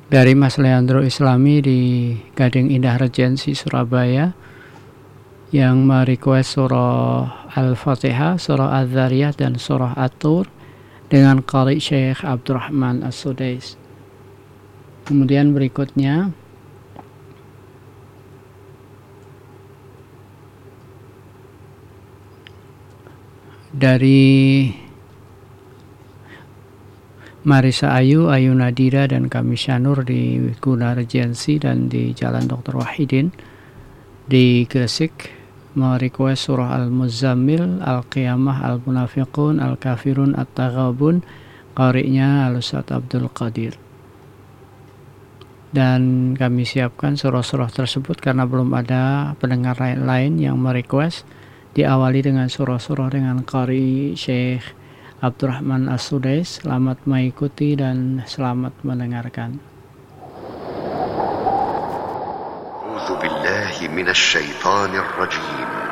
dari Mas Leandro Islami di Gading Indah Regency Surabaya yang merequest surah Al-Fatihah, surah Az-Zariyat dan surah At-Tur dengan qari Syekh Abdurrahman As-Sudais. Kemudian berikutnya dari Marisa Ayu, Ayu Nadira dan kami Syanur di Guna Regency dan di Jalan Dr. Wahidin di Gresik merequest surah Al-Muzammil, Al-Qiyamah, Al-Munafiqun, Al-Kafirun, At-Taghabun, qari'nya Al-Ustadz Abdul Qadir. Dan kami siapkan surah-surah tersebut karena belum ada pendengar lain yang merequest. Diawali dengan surah-surah dengan qari Syekh Abdurrahman As-Sudais. Selamat mengikuti dan selamat mendengarkan. A'udzu billahi minasy syaithanir rajim.